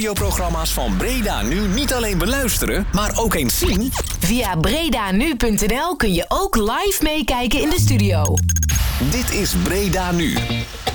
Radioprogramma's van Breda Nu niet alleen beluisteren, maar ook eens zien? Via bredanu.nl kun je ook live meekijken in de studio. Dit is Breda Nu.